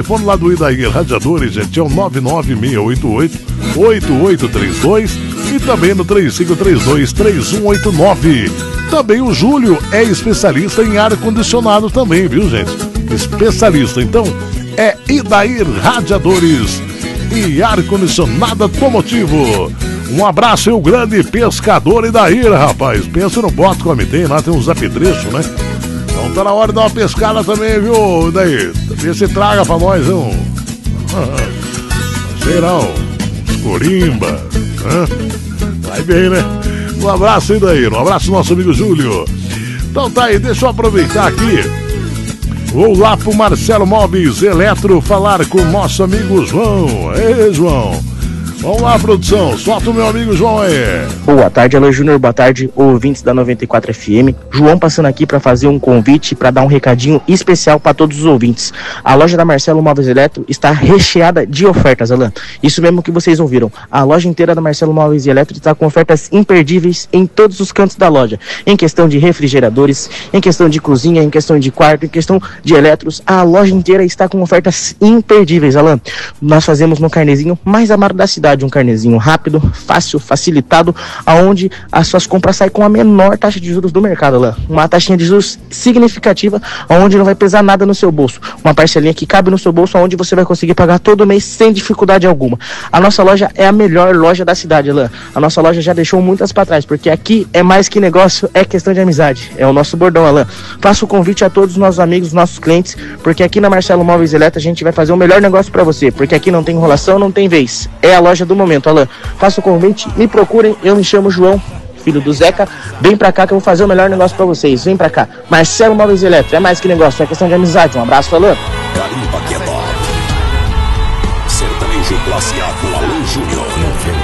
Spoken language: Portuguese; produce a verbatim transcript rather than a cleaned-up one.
telefone lá do Idair Radiadores, gente, é o nove nove seis oito oito, oito oito três dois e também no três cinco três dois, três um oito nove. Também o Júlio é especialista em ar-condicionado também, viu, gente? Especialista, então, é Idair Radiadores e ar-condicionado automotivo. Um abraço e o grande pescador Idair, rapaz. Pensa no bote como tem, lá tem uns apetrechos, né? Então tá na hora de dar uma pescada também, viu, Idair? Vê se traga pra nós um... sei lá, uns corimba, né? Vai bem, né? Um abraço, Idair. Um abraço, nosso amigo Júlio. Então tá aí, deixa eu aproveitar aqui. Vou lá pro Marcelo Móveis Eletro falar com o nosso amigo João. Ei, João. Vamos lá, produção. Solta o meu amigo João aí. Boa tarde, Alô Júnior. Boa tarde, ouvintes da noventa e quatro F M. João passando aqui para fazer um convite, para dar um recadinho especial para todos os ouvintes. A loja da Marcelo Móveis Eletro está recheada de ofertas, Alan. Isso mesmo que vocês ouviram. A loja inteira da Marcelo Móveis Eletro está com ofertas imperdíveis em todos os cantos da loja. Em questão de refrigeradores, em questão de cozinha, em questão de quarto, em questão de eletros. A loja inteira está com ofertas imperdíveis, Alan. Nós fazemos no carnezinho mais amado da cidade. Um carnezinho rápido, fácil, facilitado, aonde as suas compras saem com a menor taxa de juros do mercado, Alain. Uma taxinha de juros significativa, aonde não vai pesar nada no seu bolso. Uma parcelinha que cabe no seu bolso, aonde você vai conseguir pagar todo mês sem dificuldade alguma. A nossa loja é a melhor loja da cidade, Alain. A nossa loja já deixou muitas para trás, porque aqui é mais que negócio, é questão de amizade. É o nosso bordão, Alain. Faço o convite a todos os nossos amigos, nossos clientes, porque aqui na Marcelo Móveis Eletro a gente vai fazer o melhor negócio para você, porque aqui não tem enrolação, não tem vez. É a loja do momento, Alan. Faça o convite, me procurem, eu me chamo João, filho do Zeca. Vem pra cá que eu vou fazer o melhor negócio pra vocês. Vem pra cá. Marcelo Móveis Eletro, é mais que negócio, é questão de amizade. Um abraço, Alan. Carimba que é top. Sertanejo classe A com Alô Júnior.